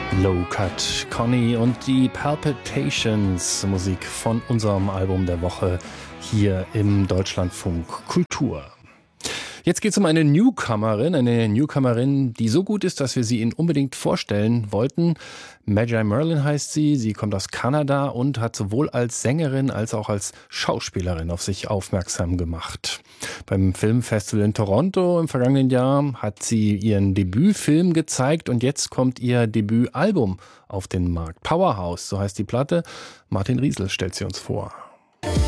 Low Cut, Connie und die Palpitations, Musik von unserem Album der Woche hier im Deutschlandfunk Kultur. Jetzt geht es um eine Newcomerin, die so gut ist, dass wir sie Ihnen unbedingt vorstellen wollten. Magi Merlin heißt sie, sie kommt aus Kanada und hat sowohl als Sängerin als auch als Schauspielerin auf sich aufmerksam gemacht. Beim Filmfestival in Toronto im vergangenen Jahr hat sie ihren Debütfilm gezeigt und jetzt kommt ihr Debütalbum auf den Markt. Powerhouse, so heißt die Platte. Martin Riesel stellt sie uns vor.